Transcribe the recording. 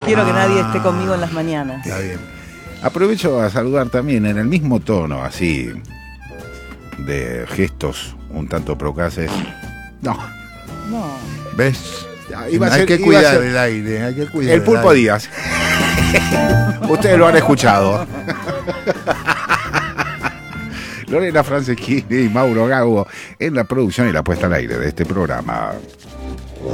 quiero que nadie esté conmigo en las mañanas. Está bien. Aprovecho a saludar también en el mismo tono, así, de gestos un tanto procaces. No. ¿Ves? Hay que cuidar el aire, hay que cuidar el Pulpo Díaz. Ustedes lo han escuchado. Lorena Franceschini y Mauro Gago en la producción y la puesta al aire de este programa.